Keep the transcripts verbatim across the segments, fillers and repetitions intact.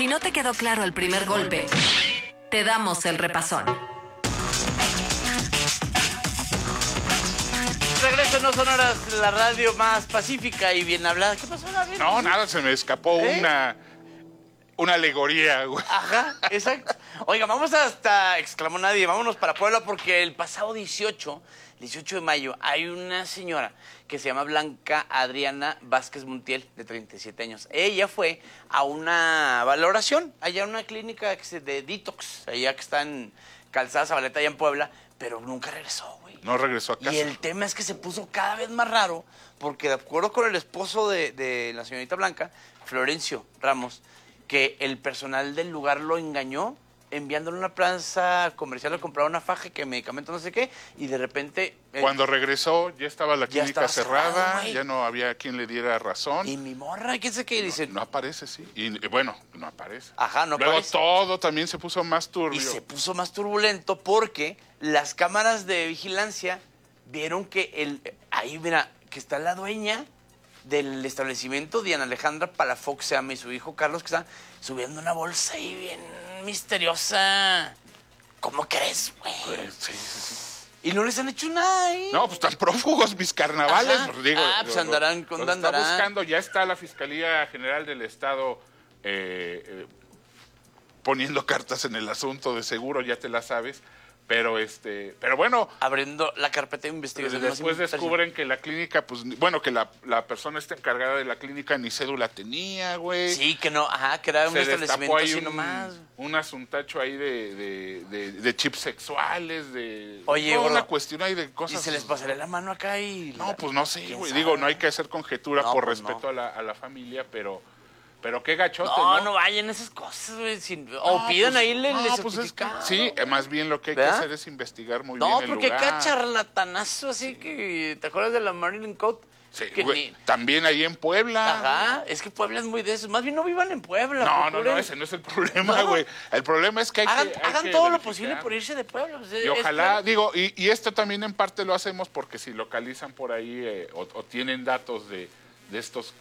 Si no te quedó claro el primer golpe, te damos el repasón. Regreso en No Sonoras, la radio más pacífica y bien hablada. ¿Qué pasó, David? No, nada, se me escapó ¿Eh? una... Una alegoría, güey. Ajá, exacto. Oiga, vamos hasta, exclamó nadie, vámonos para Puebla porque el pasado dieciocho, dieciocho de mayo, hay una señora que se llama Blanca Adriana Vázquez Montiel, de treinta y siete años. Ella fue a una valoración, allá en una clínica de detox, allá que está en Calzada Zabaleta, allá en Puebla, pero nunca regresó, güey. No regresó a casa. Y el tema es que se puso cada vez más raro, porque de acuerdo con el esposo de, de la señorita Blanca, Florencio Ramos, que el personal del lugar lo engañó enviándole a una plaza comercial a comprar una faja, que medicamento no sé qué, y de repente... Eh, Cuando regresó ya estaba la clínica estaba cerrada, cerrado, ya no había quien le diera razón. Y mi morra, ¿qué sé qué? Dice... No, no aparece, sí. Y bueno, no aparece. Ajá, no Luego aparece. todo también se puso más turbio. Y se puso más turbulento porque las cámaras de vigilancia vieron que el... Ahí, mira, que está la dueña del establecimiento, Diana Alejandra Palafox se llama, y su hijo Carlos, que está subiendo una bolsa ahí bien misteriosa. ¿Cómo crees, güey? Pues, sí, sí, sí. Y no les han hecho nada, ¿eh? No, pues están prófugos mis carnavales. Ajá. Digo, ah, pues andarán, ¿con dónde andarán? Está buscando, ya está la Fiscalía General del Estado eh, eh, poniendo cartas en el asunto, de seguro, ya te la sabes. Pero este, pero bueno, abriendo la carpeta de investigación. Después descubren que la clínica, pues, bueno, que la, la persona esta encargada de la clínica ni cédula tenía, güey. Sí, que no, ajá, que era un Se establecimiento ahí así un, nomás. Un asuntacho ahí de, de, de, de chips sexuales, de... Oye, toda gordo, una cuestión ahí de cosas... ¿Y se les pasará la mano acá y...? No, la... pues no sé, güey. Digo, no hay que hacer conjetura no, por pues respeto no. a, la, a la familia, pero... Pero qué gachote, no, ¿no? No, vayan esas cosas, güey. Sin... O no, pidan pues, ahí el, no, el pues certificado. Es que, sí, más bien lo que hay ¿verdad? que hacer es investigar muy no, bien el porque lugar. acá charlatanazo, así sí. que... ¿Te acuerdas de la Marilyn Code? Sí, que güey, ni... también ahí en Puebla. Ajá, es que Puebla es muy de eso. Más bien no vivan en Puebla. No, no, no, ese no es el problema, güey. No. El problema es que hay hagan, que hay Hagan que todo verificar. lo posible por irse de Puebla. O sea, y ojalá, claro. digo, y, y esto también en parte lo hacemos porque si localizan por ahí eh, o, o tienen datos de, de estos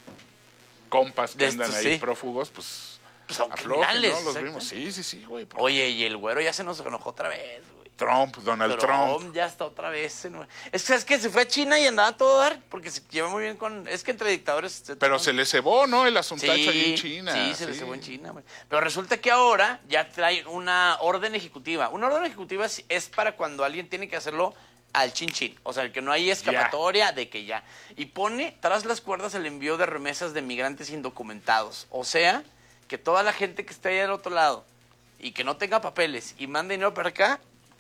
compas que de andan estos, ahí sí. prófugos, pues... Son aflojen, criminales. ¿no? Los vimos. Sí, sí, sí, güey. Oye, y el güero ya se nos enojó otra vez, güey. Trump, Donald Trump. Trump. Ya está otra vez. ¿No? Es que, es que se fue a China y andaba a todo dar, porque se lleva muy bien con... Es que entre dictadores... Se Pero se le cebó, ¿no? El asuntacho sí, ahí en China. Sí, se sí. le cebó en China, güey. Pero resulta que ahora ya trae una orden ejecutiva. Una orden ejecutiva es, es para cuando alguien tiene que hacerlo al chin chin. O sea, el que no hay escapatoria ya. de que ya. Y pone tras las cuerdas el envío de remesas de migrantes indocumentados. O sea... que toda la gente que esté ahí al otro lado y que no tenga papeles y mande dinero para acá,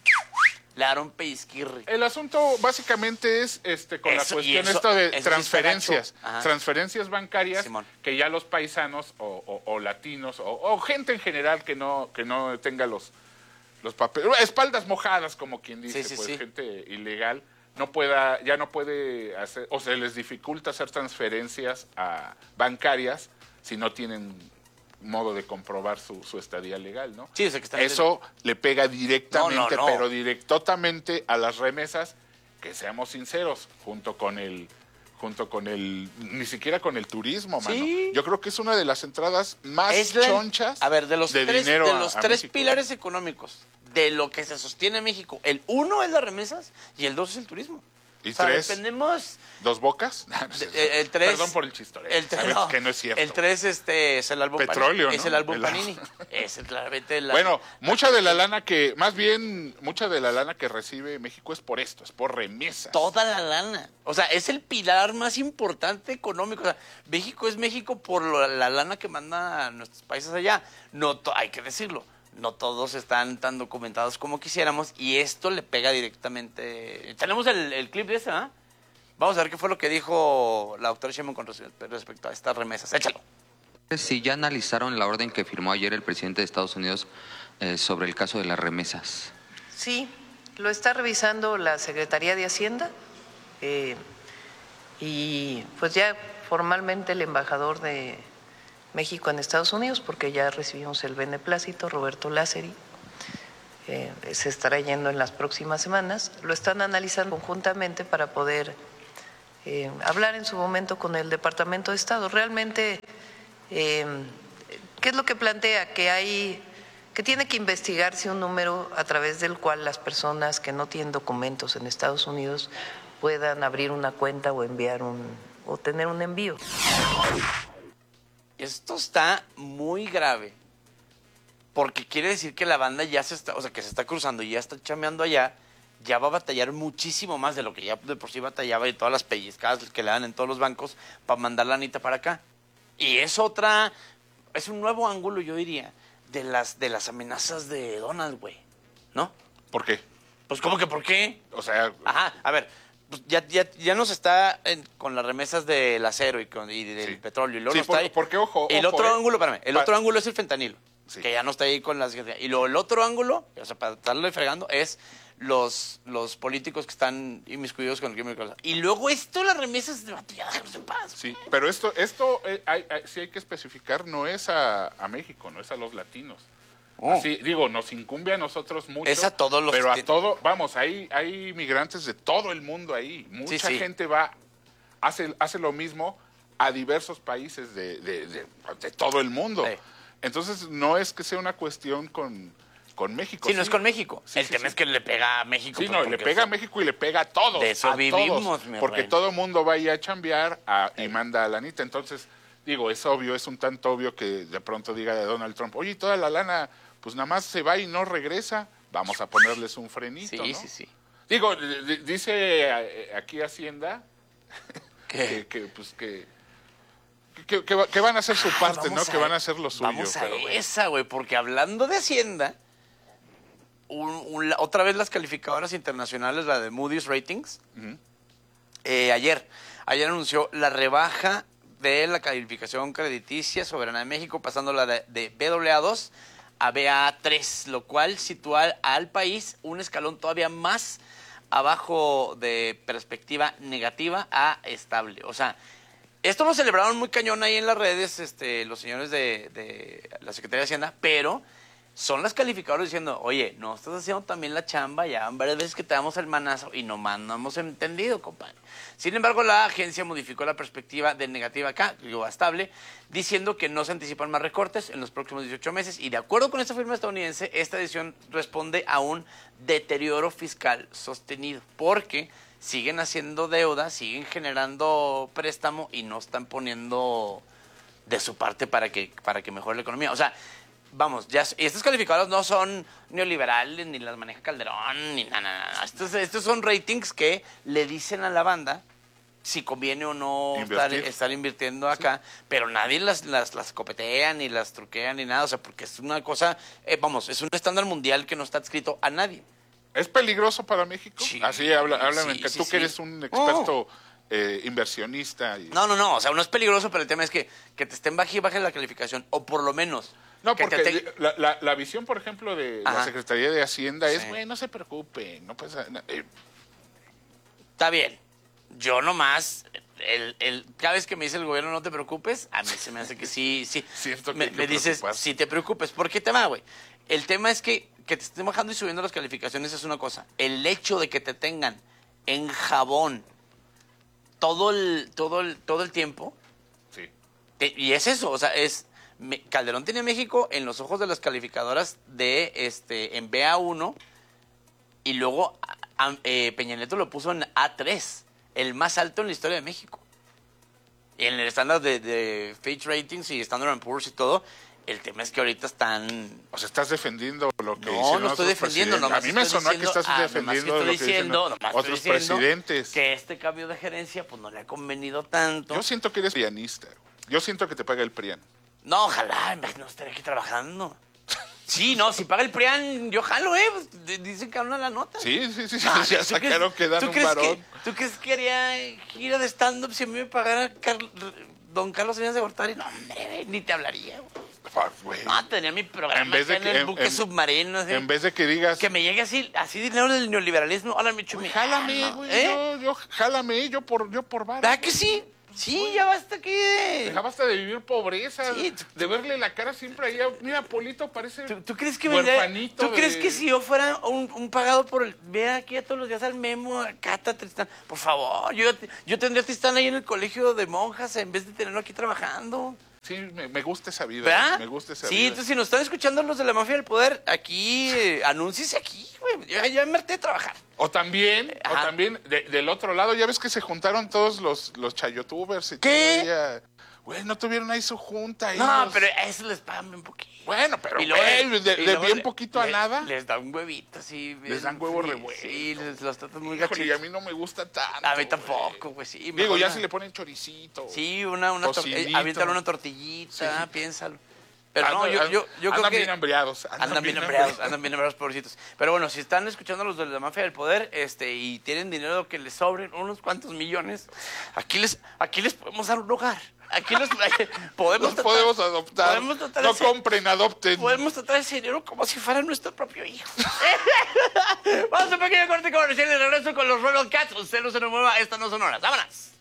le dará un pellizquirri. El asunto básicamente es este con eso, la cuestión eso, esta de eso transferencias, transferencias bancarias, Simón. que ya los paisanos o, o, o latinos o, o gente en general que no que no tenga los los papeles, espaldas mojadas como quien dice, sí, sí, pues sí. gente ilegal no pueda ya no puede hacer o se les dificulta hacer transferencias a bancarias si no tienen modo de comprobar su, su estadía legal, ¿no? Sí, o sea que está eso en... le pega directamente, no, no, no. pero directamente a las remesas, que seamos sinceros, junto con el, junto con el, ni siquiera con el turismo, mano. Sí. Yo creo que es una de las entradas más es la... chonchas a ver, de los de tres, dinero de los a, a tres México. pilares económicos de lo que se sostiene México, el uno es las remesas y el dos es el turismo. ¿Y o sea, tres? dependemos... ¿Dos bocas? El, el tres, Perdón por el chistoreo. El tres, Sabes no, que no es cierto. El tres este, es el álbum Petróleo, Panini. ¿no? Es el álbum el... Panini. Es claramente la... Bueno, mucha de la lana que, más bien, mucha de la lana que recibe México es por esto, es por remesas. Toda la lana. O sea, es el pilar más importante económico. O sea, México es México por la, la lana que manda a nuestros países allá. No, to, hay que decirlo. No todos están tan documentados como quisiéramos y esto le pega directamente. Tenemos el, el clip de ese, ¿ah? ¿eh? Vamos a ver qué fue lo que dijo la doctora Sheinbaum con respecto a estas remesas. Échalo. Si ya analizaron la orden que firmó ayer el presidente de Estados Unidos eh, sobre el caso de las remesas. Sí, lo está revisando la Secretaría de Hacienda eh, y pues ya formalmente el embajador de México en Estados Unidos, porque ya recibimos el beneplácito, Roberto Lázari, eh, se estará yendo en las próximas semanas, lo están analizando conjuntamente para poder eh, hablar en su momento con el Departamento de Estado. Realmente eh, ¿Qué es lo que plantea? Que hay, que tiene que investigarse un número a través del cual las personas que no tienen documentos en Estados Unidos puedan abrir una cuenta o enviar un, o tener un envío. Esto está muy grave. Porque quiere decir que la banda ya se está, o sea, que se está cruzando y ya está chameando allá, ya va a batallar muchísimo más de lo que ya de por sí batallaba y todas las pellizcadas que le dan en todos los bancos para mandar la anita para acá. Y es otra, es un nuevo ángulo, yo diría, de las, de las amenazas de Donald, güey, ¿no? ¿Por qué? Pues, ¿cómo que por qué? O sea, Ajá, a ver, pues ya, ya, ya nos está en- con las remesas del acero y, con, y del Sí. petróleo. Y luego Sí, nos por- está ahí- porque, ojo, El ojo, otro eh. ángulo, espérame, el Pa- otro ángulo es el fentanilo, Sí. que ya no está ahí con las... Y luego el otro ángulo, o sea, para estarle fregando, es los, los políticos que están inmiscuidos con el crimen organizado. Y luego esto, las remesas de vato, ya déjanos en paz. sí, pero esto, esto eh, hay, hay- sí hay que especificar, no es a, a México, no es a los latinos. Oh. Así, digo, nos incumbe a nosotros mucho. Es a todos los Pero que a tienen- todo, vamos, hay, hay migrantes de todo el mundo ahí. Mucha Sí, sí. gente va, hace, hace lo mismo a diversos países de, de- de- de todo el mundo. Sí. Entonces, no es que sea una cuestión con, con México. Sí, no es con México. Sí, el sí, tema sí. es que le pega a México. Sí, pues, no, le porque pega a eso- México y le pega a todos. De eso a vivimos, todos, mi porque reina. todo el mundo va a ir a chambear a- y manda a la anita. Entonces, digo, es obvio, es un tanto obvio que de pronto diga de Donald Trump, oye, toda la lana, pues nada más se va y no regresa. Vamos a ponerles un frenito, Sí, ¿no? sí, sí. Digo, d- d- dice eh, aquí Hacienda que, que, pues que, que, que va- que van a hacer su Ah, parte, vamos ¿no? Que a- van a hacer lo suyo. Vamos a pero bueno. esa, güey, porque hablando de Hacienda, un- un- la- otra vez las calificadoras internacionales, la de Moody's Ratings, Ujú. eh, ayer, ayer anunció la rebaja de la calificación crediticia soberana de México, pasándola de, de B A dos a B A tres, lo cual sitúa al país un escalón todavía más abajo de perspectiva negativa a estable. O sea, esto lo celebraron muy cañón ahí en las redes este, los señores de, de la Secretaría de Hacienda, pero son las calificadoras diciendo, oye, no estás haciendo también la chamba, ya van varias veces que te damos el manazo y nomás no hemos entendido, compadre. Sin embargo, la agencia modificó la perspectiva de negativa acá, digo, a estable, diciendo que no se anticipan más recortes en los próximos dieciocho meses y de acuerdo con esta firma estadounidense, esta decisión responde a un deterioro fiscal sostenido, porque siguen haciendo deuda, siguen generando préstamo y no están poniendo de su parte para que, para que mejore la economía. O sea, vamos, ya y estas calificadoras no son neoliberales, ni las maneja Calderón, ni nada, nada, nada. Estos, estos son ratings que le dicen a la banda si conviene o no estar, Invertir. estar invirtiendo acá, pero nadie las, las, las copetea, ni las truquea, ni nada, o sea, porque es una cosa, eh, vamos, es un estándar mundial que no está adscrito a nadie. ¿Es peligroso para México? Sí, Así, habla, háblame, sí, que sí, tú sí. que eres un experto eh, inversionista. Y... No, no, no, o sea, no es peligroso, pero el tema es que, que te estén baje y baje la calificación, o por lo menos... No, que porque te te- la, la- la visión, por ejemplo, de la Ajá. Secretaría de Hacienda es, Sí. güey, no se preocupen, no pasa nada. Eh, Está bien. Yo nomás, el, el, cada vez que me dice el gobierno no te preocupes, a mí se me hace que sí, sí. Cierto que me, hay que me dices, preocuparse. sí te preocupes. ¿Por qué te va, güey? El tema es que, que te estén bajando y subiendo las calificaciones es una cosa. El hecho de que te tengan en jabón todo el, todo el, todo el tiempo, sí. te- y es eso, o sea, es... me- Calderón tiene a México en los ojos de las calificadoras de, este, en B A uno, y luego a- a- eh, Peña Nieto lo puso en A tres, el más alto en la historia de México. Y en el estándar de, de Fitch Ratings y Standard and Poor's y todo, el tema es que ahorita están... O sea, estás defendiendo lo que No, hicieron no estoy otros defendiendo, presidentes. nomás A mí me estoy sonó que diciendo- estás ah, nomás defendiendo estoy lo que hicieron diciendo, nomás otros estoy diciendo presidentes. que este cambio de gerencia pues no le ha convenido tanto. Yo siento que eres prianista. Yo siento que te paga el PRIAN. No, ojalá, no estaré aquí trabajando. Sí, no, si paga el PRIAN, yo jalo, ¿eh? Pues, d- dicen que hablan la nota. Sí, sí, sí, sí, Ah, ya ¿tú sacaron crees- que dan ¿tú un crees varón. que- ¿Tú crees que haría gira de stand-up si a mí me pagara Carl- don Carlos Salinas de Gortari? No, hombre, ni te hablaría, güey. Ah, güey. No, tenía mi programa En vez de acá que- en el en- buque en- submarino. Así, En vez de que digas, que me llegue así, así dinero del neoliberalismo, ahora me echo mi... jálame, Ah, no, güey, ¿eh? yo, yo, jálame, yo por, yo por varo. ¿Verdad que sí? Sí, ya basta aquí de... Deja basta de vivir pobreza, Sí, tú- de verle la cara siempre ahí. a- Mira, Polito parece ¿Tú, tú crees que vendría- huerfanito ¿Tú crees de- que si yo fuera un, un pagado por el... Vea aquí a todos los días al Memo, a Cata, a Tristán. Por favor, yo, yo tendría a Tristán ahí en el colegio de monjas en vez de tenerlo aquí trabajando. Sí, me, me gusta esa vida. ¿Verdad? Me gusta esa sí, vida. entonces si nos están escuchando los de la mafia del poder, aquí, eh, anúnciese aquí, güey. Ya, ya me harté de trabajar. O también, Ajá. o también de- del otro lado, ya ves que se juntaron todos los, los chayotubers y ¿Qué? todo, ya- Güey, no tuvieron ahí su junta. No, ellos. pero a eso les pagan bien poquito. Bueno, pero Y luego güey, le- de, y de luego bien le- poquito a le- nada. Les dan un huevito así. Les dan bien huevo frío. revuelto. Sí, les, los tratan muy Híjole, y a gachitos. mí no me gusta tanto. A mí güey. tampoco, güey, sí. Digo, mejor ya una- si le ponen choricito. Sí, una, una tor- eh, Tocinito. aviéntale una tortillita, Sí. piénsalo. Pero no, Andan- yo, yo, yo creo andan que... bien hambriados. Andan, bien hambriados, andan bien hambriados, pobrecitos. Pero bueno, si están escuchando a los de la mafia del poder este, y tienen dinero que les sobren, unos cuantos millones, aquí les, aquí les podemos dar un hogar. Aquí los podemos Los tratar- podemos adoptar. podemos tratar No ese- compren, adopten. Podemos tratar ese dinero como si fuera nuestro propio hijo. Vamos a un pequeño corte comercial y de regreso con los Rebel Cats. Usted no se nos mueva, estas no son horas. ¡Vámonos!